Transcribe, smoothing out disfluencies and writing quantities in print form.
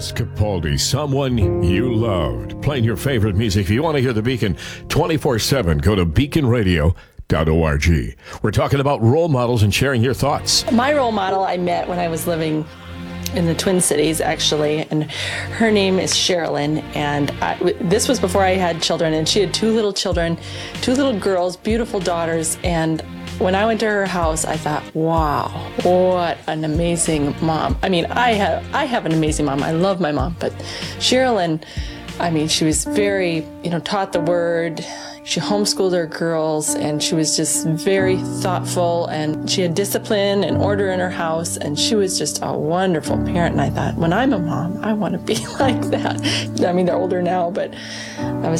Chris Capaldi, Someone You Loved. Playing your favorite music. If you want to hear the Beacon 24/7, go to beaconradio.org. We're talking about role models and sharing your thoughts. My role model I met when I was living in the Twin Cities, actually, and her name is Sherilyn, and this was before I had children, and she had two little children, two little girls, beautiful daughters, and when I went to her house, I thought, wow, what an amazing mom. I mean, I have an amazing mom. I love my mom, but Sherilyn, I mean, she was very, taught the word. She homeschooled her girls, and she was just very thoughtful, and she had discipline and order in her house, and she was just a wonderful parent. And I thought, when I'm a mom, I want to be like that. I mean, they're older now, but I was